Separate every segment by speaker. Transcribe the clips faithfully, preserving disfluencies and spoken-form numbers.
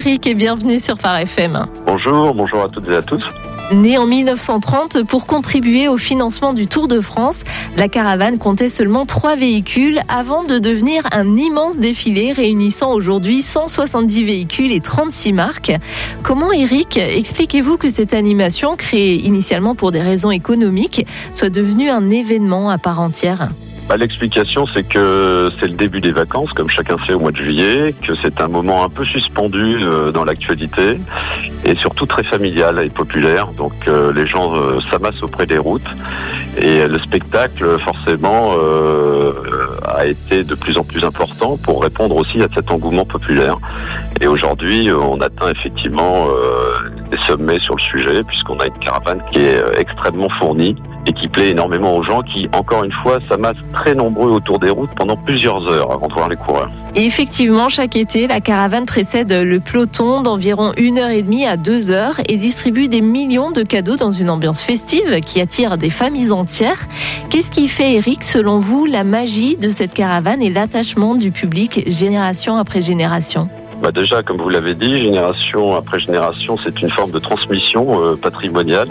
Speaker 1: Eric et bienvenue sur Phare F M.
Speaker 2: Bonjour, bonjour à toutes et à tous.
Speaker 1: Née en mille neuf cent trente pour contribuer au financement du Tour de France, la caravane comptait seulement trois véhicules avant de devenir un immense défilé réunissant aujourd'hui cent soixante-dix véhicules et trente-six marques. Comment, Eric, expliquez-vous que cette animation, créée initialement pour des raisons économiques, soit devenue un événement à part entière ?
Speaker 2: Bah, l'explication, c'est que c'est le début des vacances, comme chacun sait, au mois de juillet, que c'est un moment un peu suspendu euh, dans l'actualité et surtout très familial et populaire. Donc euh, les gens euh, s'amassent auprès des routes et le spectacle, forcément, euh, a été de plus en plus important pour répondre aussi à cet engouement populaire. Et aujourd'hui, on atteint effectivement euh, des sommets sur le sujet, puisqu'on a une caravane qui est extrêmement fournie et qui plaît énormément aux gens qui, encore une fois, s'amassent très nombreux autour des routes pendant plusieurs heures avant de voir les coureurs.
Speaker 1: Et effectivement, chaque été, la caravane précède le peloton d'environ une heure et demie à deux heures et distribue des millions de cadeaux dans une ambiance festive qui attire des familles entières. Qu'est-ce qui fait, Eric, selon vous, la magie de cette caravane et l'attachement du public génération après génération ?
Speaker 2: Bah déjà, comme vous l'avez dit, génération après génération, c'est une forme de transmission euh, patrimoniale.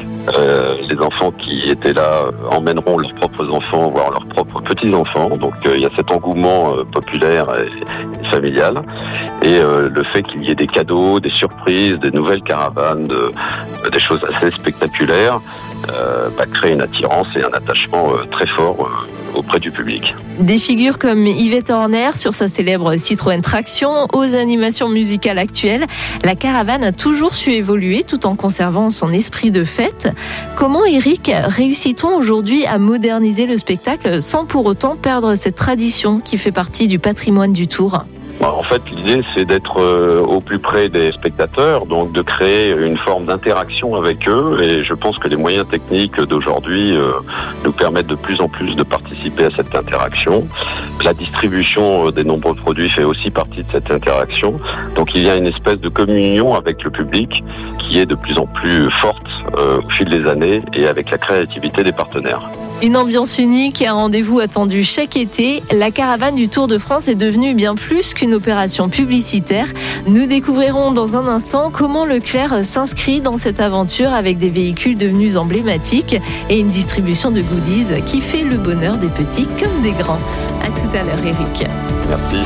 Speaker 2: Euh, les enfants qui étaient là emmèneront leurs propres enfants, voire leurs propres petits-enfants. Donc euh, il y a cet engouement euh, populaire et, et familial. Et euh, le fait qu'il y ait des cadeaux, des surprises, des nouvelles caravanes, de, de, des choses assez spectaculaires, euh, bah, crée une attirance et un attachement euh, très fort euh, auprès du public.
Speaker 1: Des figures comme Yvette Horner sur sa célèbre Citroën Traction aux animations musicales actuelles, la caravane a toujours su évoluer tout en conservant son esprit de fête. Comment, Eric, réussit-on aujourd'hui à moderniser le spectacle sans pour autant perdre cette tradition qui fait partie du patrimoine du Tour ?
Speaker 2: En fait, l'idée, c'est d'être au plus près des spectateurs, donc de créer une forme d'interaction avec eux. Et je pense que les moyens techniques d'aujourd'hui euh, nous permettent de plus en plus de participer à cette interaction. La distribution des nombreux produits fait aussi partie de cette interaction. Donc il y a une espèce de communion avec le public qui est de plus en plus forte euh, au fil des années et avec la créativité des partenaires.
Speaker 1: Une ambiance unique et un rendez-vous attendu chaque été. La caravane du Tour de France est devenue bien plus qu'une opération publicitaire. Nous découvrirons dans un instant comment Leclerc s'inscrit dans cette aventure avec des véhicules devenus emblématiques et une distribution de goodies qui fait le bonheur des petits comme des grands. À tout à l'heure, Eric.
Speaker 2: Merci.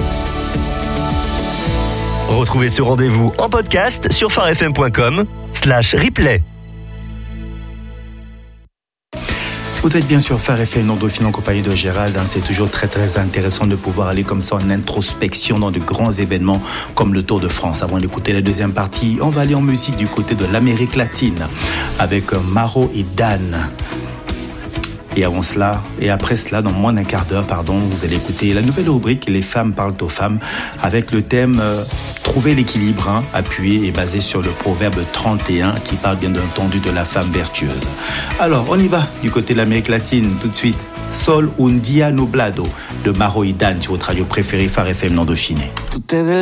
Speaker 3: Retrouvez ce rendez-vous en podcast sur pharefm point com slash replay.
Speaker 4: Vous êtes bien sûr Phare F M, Dauphine en compagnie de Gérald. C'est toujours très très intéressant de pouvoir aller comme ça en introspection dans de grands événements comme le Tour de France. Avant d'écouter la deuxième partie, on va aller en musique du côté de l'Amérique latine avec Maro et Dan. Et avant cela, et après cela, dans moins d'un quart d'heure, pardon, vous allez écouter la nouvelle rubrique Les femmes parlent aux femmes avec le thème euh, Trouver l'équilibre, hein, appuyé et basé sur le proverbe trente et un qui parle bien entendu de la femme vertueuse. Alors, on y va du côté de l'Amérique latine tout de suite. Sol un día nublado de Maro y Dan sur votre radio préférée Phare F M non Dauphiné.